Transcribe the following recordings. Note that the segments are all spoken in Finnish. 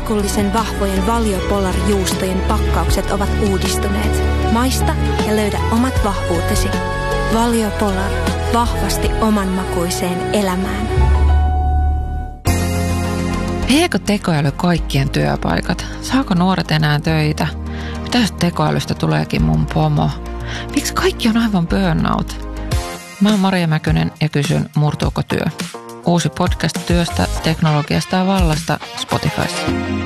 herkullisen vahvojen Valio Polar-juustojen pakkaukset ovat uudistuneet. Maista ja löydä omat vahvuutesi. Valio Polar. Vahvasti omanmakuiseen elämään. Viekö tekoäly kaikkien työpaikat? Saako nuoret enää töitä? Mitä jos tekoälystä tuleekin mun pomo? Miksi kaikki on aivan burnout? Mä oon Maria Mäkynen ja kysyn, murtuuko työ? Uusi podcast työstä, teknologiasta ja vallasta Spotifyssa.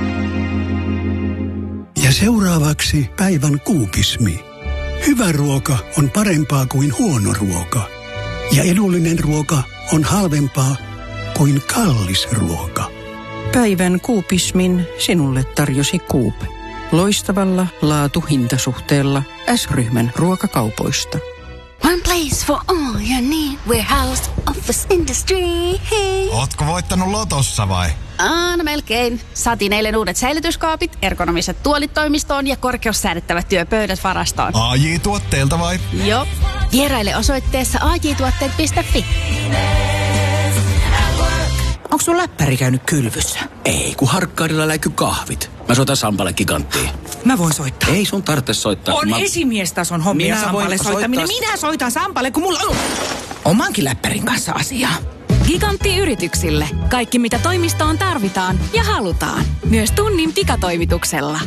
Ja seuraavaksi päivän kuukismi. Hyvä ruoka on parempaa kuin huono ruoka. Ja edullinen ruoka on halvempaa kuin kallis ruoka. Päivän kuupismin sinulle tarjosi Coop. Loistavalla laatu-hintasuhteella S-ryhmän ruokakaupoista. One place for all your need. Warehouse, office, industry. Ootko voittanut lotossa vai? No melkein. Saatiin eilen uudet säilytyskaapit, ergonomiset tuolit toimistoon ja korkeussäädettävät työpöydät varastoon. AJ-tuotteelta vai? Joo. Vieraile osoitteessa ajtuotteet.fi. Onko sun läppäri käynyt kylvyssä? Ei, kun Harkkaarilla läiky kahvit. Mä soitan Sampalle Giganttiin. Mä voin soittaa. Ei sun tarvitse soittaa. On esimiestason hommia Sampalle soittaminen. Minä soitan Sampalle, kun mulla on omankin läppärin kanssa asiaa. Gigantti yrityksille. Kaikki mitä toimistoon tarvitaan ja halutaan. Myös tunnin pikatoimituksella.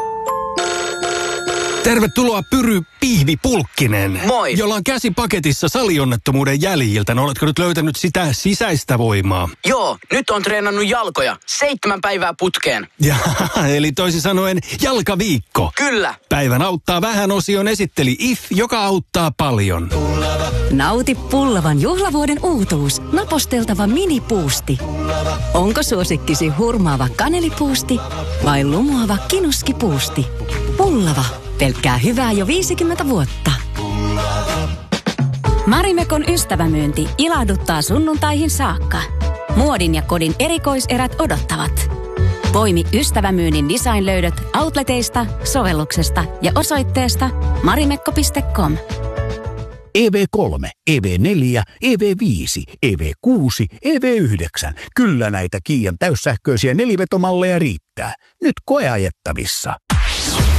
Tervetuloa Pyry Pihvi Pulkkinen. Moi. Jolla on käsi paketissa salionnettomuuden jäljiltä. No, oletko nyt löytänyt sitä sisäistä voimaa? Joo, nyt on treenannut jalkoja 7 päivää putkeen. Eli toisin sanoen jalkaviikko. Kyllä. Päivän auttaa vähän -osion esitteli IF, joka auttaa paljon. Nauti Pullavan juhlavuoden uutuus. Naposteltava minipuusti. Onko suosikkisi hurmaava kanelipuusti vai lumoava kinuskipuusti? Pullava. Pelkkää hyvää jo 50 vuotta. Marimekon ystävämyynti ilahduttaa sunnuntaihin saakka. Muodin ja kodin erikoiserät odottavat. Poimi ystävämyynnin designlöydöt outleteista, sovelluksesta ja osoitteesta marimekko.com. EV3, EV4, EV5, EV6, EV9. Kyllä näitä Kiian täyssähköisiä nelivetomalleja riittää. Nyt koeajettavissa.